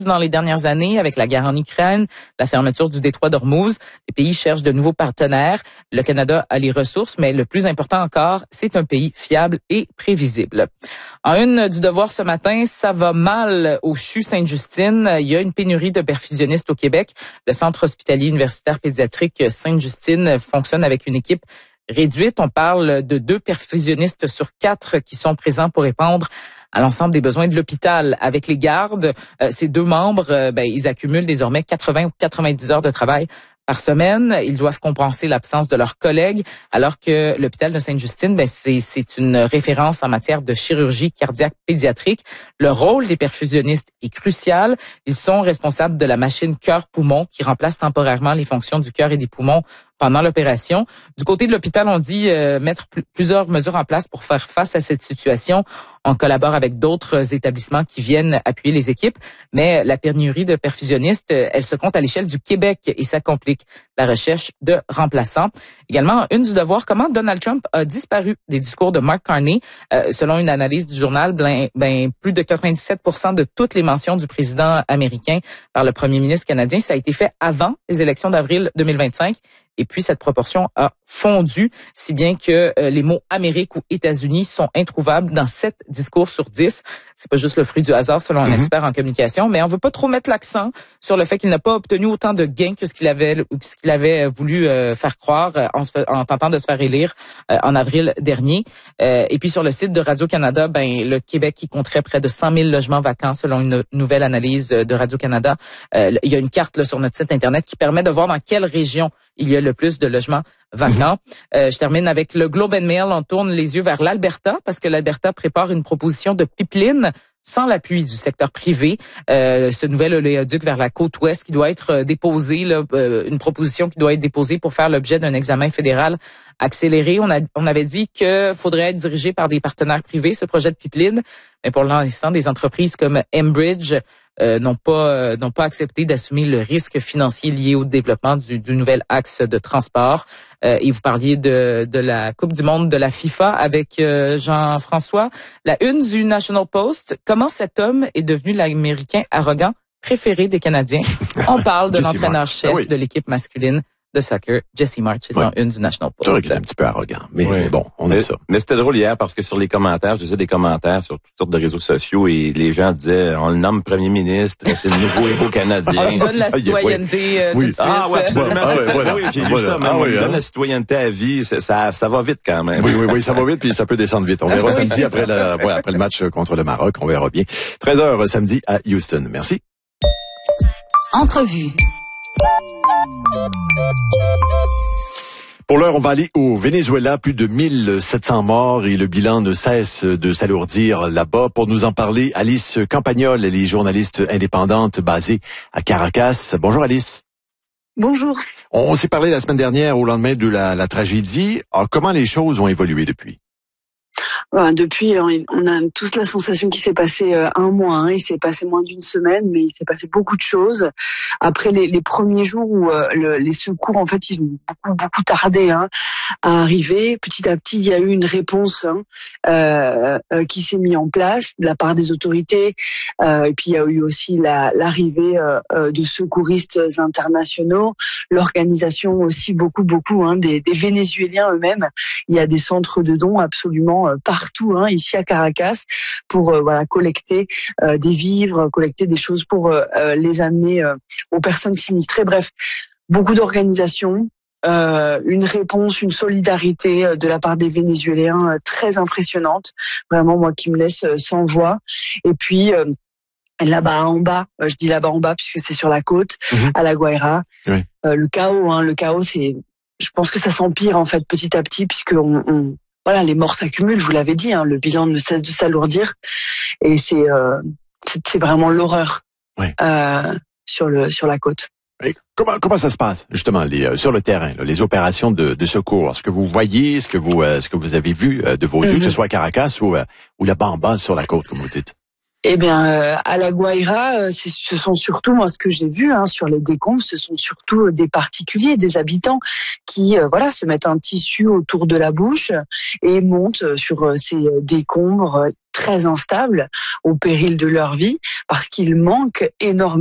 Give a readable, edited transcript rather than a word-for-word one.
dans les dernières années avec la guerre en Ukraine, la fermeture du détroit d'Ormuz. Les pays cherchent de nouveaux partenaires. Le Canada a les ressources, mais le plus important encore, c'est un pays fiable et prévisible. En une du Devoir ce matin, ça va mal au CHU Sainte-Justine. Il y a une pénurie de perfusionnistes au Québec. Le Centre hospitalier universitaire pédiatrique Sainte-Justine fonctionne avec une équipe réduite. On parle de 2 perfusionnistes sur 4 qui sont présents pour répondre à l'ensemble des besoins de l'hôpital. Avec les gardes, ces 2 membres, ils accumulent désormais 80 ou 90 heures de travail par semaine. Ils doivent compenser l'absence de leurs collègues, alors que l'hôpital de Sainte-Justine, c'est une référence en matière de chirurgie cardiaque pédiatrique. Le rôle des perfusionnistes est crucial. Ils sont responsables de la machine cœur-poumon qui remplace temporairement les fonctions du cœur et des poumons pendant l'opération. Du côté de l'hôpital, on dit mettre plusieurs mesures en place pour faire face à cette situation. On collabore avec d'autres établissements qui viennent appuyer les équipes, mais la pénurie de perfusionnistes, elle se compte à l'échelle du Québec et ça complique la recherche de remplaçants. Également, une du Devoir, comment Donald Trump a disparu des discours de Mark Carney. Selon une analyse du journal, plus de 97% de toutes les mentions du président américain par le premier ministre canadien, ça a été fait avant les élections d'avril 2025. Et puis, cette proportion a fondu, si bien que les mots Amérique ou États-Unis sont introuvables dans 7 discours sur 10. C'est pas juste le fruit du hasard, selon un expert en communication, mais on veut pas trop mettre l'accent sur le fait qu'il n'a pas obtenu autant de gains que ce qu'il avait voulu faire croire en tentant de se faire élire en avril dernier. Et puis, sur le site de Radio-Canada, le Québec qui compterait près de 100 000 logements vacants, selon une nouvelle analyse de Radio-Canada. Il y a une carte là, sur notre site Internet qui permet de voir dans quelle région il y a le plus de logements vacants. Je termine avec le Globe and Mail. On tourne les yeux vers l'Alberta parce que l'Alberta prépare une proposition de pipeline sans l'appui du secteur privé. Ce nouvel oléoduc vers la côte ouest qui doit être déposé, une proposition qui doit être déposée pour faire l'objet d'un examen fédéral accéléré. On avait dit que faudrait être dirigé par des partenaires privés, ce projet de pipeline. Mais pour l'instant, des entreprises comme Enbridge n'ont pas accepté d'assumer le risque financier lié au développement du nouvel axe de transport. Et vous parliez de la Coupe du monde de la FIFA avec Jean-François. La une du National Post, comment cet homme est devenu l'Américain arrogant préféré des Canadiens? On parle de l'entraîneur-chef de l'équipe masculine de soccer, Jesse March, c'est en une du National Post. C'est vrai qu'il est un petit peu arrogant, mais bon, on aime ça. Mais c'était drôle hier parce que sur les commentaires, je disais des commentaires sur toutes sortes de réseaux sociaux et les gens disaient, on le nomme premier ministre, c'est le nouveau héros canadien. On lui donne la citoyenneté tout de suite. Ah ouais, absolument. Oui, j'ai lu ça, mais on lui donne la citoyenneté à vie, ça va vite quand même. Oui, ça va vite puis ça peut descendre vite. On verra samedi après le match contre le Maroc, on verra bien. 13h samedi à Houston. Merci. Entrevue. Pour l'heure, on va aller au Venezuela. Plus de 1700 morts et le bilan ne cesse de s'alourdir là-bas. Pour nous en parler, Alice Campagnol, elle est journaliste indépendante basée à Caracas. Bonjour Alice. Bonjour. On s'est parlé la semaine dernière au lendemain de la tragédie. Alors, comment les choses ont évolué depuis? Depuis, on a tous la sensation qu'il s'est passé un mois. Il s'est passé moins d'une semaine, mais il s'est passé beaucoup de choses. Après les premiers jours où les secours, en fait, ils ont beaucoup tardé à arriver. Petit à petit, il y a eu une réponse qui s'est mise en place de la part des autorités. Et puis, il y a eu aussi l'arrivée de secouristes internationaux, l'organisation aussi beaucoup des Vénézuéliens eux-mêmes. Il y a des centres de dons absolument partout ici à Caracas pour collecter des vivres, collecter des choses pour les amener aux personnes sinistrées. Bref, beaucoup d'organisations, une réponse, une solidarité de la part des Vénézuéliens très impressionnante, vraiment moi qui me laisse sans voix. Et puis là-bas en bas, je dis là-bas en bas puisque c'est sur la côte, à La Guaira, le chaos, c'est, je pense que ça s'empire en fait petit à petit puisque les morts s'accumulent, vous l'avez dit, le bilan ne cesse de s'alourdir et c'est vraiment l'horreur sur la côte. Et comment ça se passe justement sur le terrain, les opérations de secours? Ce que vous voyez, ce que vous avez vu de vos yeux, que ce soit à Caracas ou là-bas en bas sur la côte, comme vous dites? Eh bien, à La Guaira, ce sont surtout, moi, ce que j'ai vu sur les décombres, ce sont surtout des particuliers, des habitants qui, se mettent un tissu autour de la bouche et montent sur ces décombres très instables, au péril de leur vie, parce qu'ils manquent énormément